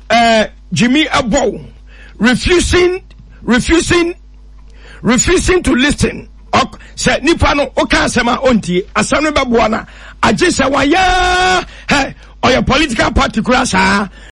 Jimmy Abo refusing to listen. Say Nipano Okasema Onti, Asano Babuana, Ajisa Waya, or your political party crasa,